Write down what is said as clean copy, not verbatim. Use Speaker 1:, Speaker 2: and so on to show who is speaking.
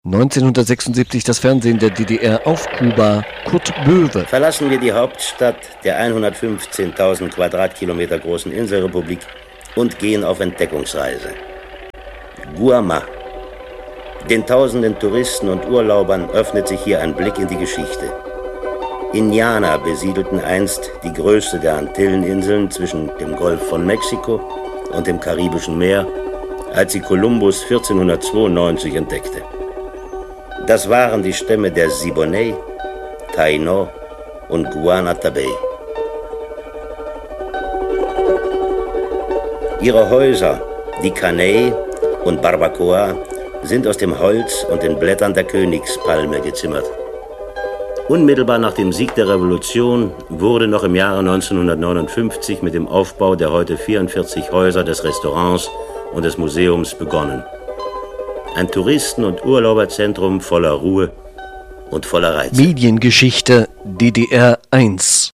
Speaker 1: 1976 das Fernsehen der DDR auf Kuba, Kurt Böwe.
Speaker 2: Verlassen wir die Hauptstadt der 115.000 Quadratkilometer großen Inselrepublik und gehen auf Entdeckungsreise. Guamá. Den tausenden Touristen und Urlaubern öffnet sich hier ein Blick in die Geschichte. Indianer besiedelten einst die größte der Antilleninseln zwischen dem Golf von Mexiko und dem Karibischen Meer, als sie Kolumbus 1492 entdeckte. Das waren die Stämme der Siboney, Taino und Guanatabey. Ihre Häuser, die Caney und Barbacoa, sind aus dem Holz und den Blättern der Königspalme gezimmert. Unmittelbar nach dem Sieg der Revolution wurde noch im Jahre 1959 mit dem Aufbau der heute 44 Häuser des Restaurants und des Museums begonnen. Ein Touristen- und Urlauberzentrum voller Ruhe und voller Reize.
Speaker 1: Mediengeschichte DDR 1.